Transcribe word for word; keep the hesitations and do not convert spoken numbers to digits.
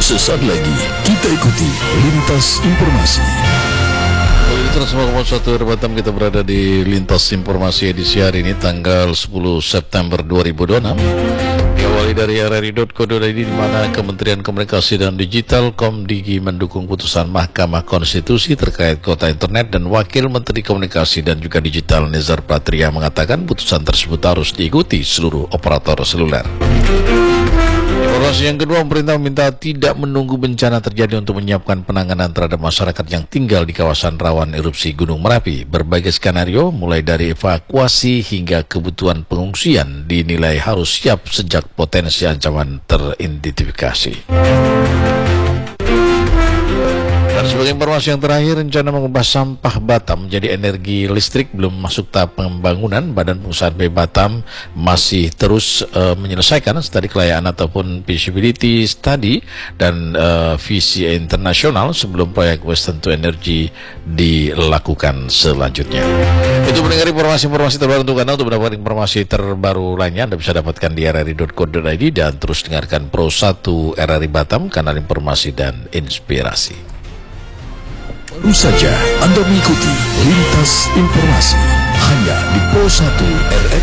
Sesaat lagi kita ikuti Lintas Informasi. Terus satu Batam, kita berada di Lintas Informasi edisi hari ini tanggal sepuluh September dua ribu dua puluh enam. Diawali dari r r i dot co dot i d di mana Kementerian Komunikasi dan Digital Komdigi mendukung putusan Mahkamah Konstitusi terkait kuota internet, dan Wakil Menteri Komunikasi dan juga Digital Nezar Patria mengatakan putusan tersebut harus diikuti seluruh operator seluler. Informasi yang kedua, pemerintah meminta tidak menunggu bencana terjadi untuk menyiapkan penanganan terhadap masyarakat yang tinggal di kawasan rawan erupsi Gunung Merapi. Berbagai skenario mulai dari evakuasi hingga kebutuhan pengungsian dinilai harus siap sejak potensi ancaman teridentifikasi. Dan sebagai informasi yang terakhir, rencana mengubah sampah Batam menjadi energi listrik belum masuk tahap pembangunan. Badan Pengusahaan B Batam masih terus uh, menyelesaikan studi kelayakan ataupun feasibility study dan uh, visi internasional sebelum proyek Western to Energy dilakukan selanjutnya. Itu mendengar informasi-informasi terbaru untuk Anda. Untuk mendapatkan informasi terbaru lainnya, Anda bisa dapatkan di r r i dot co dot i d dan terus dengarkan Pro satu R R I Batam, kanal informasi dan inspirasi. Baru saja Anda mengikuti Lintas Informasi hanya di Pro satu R R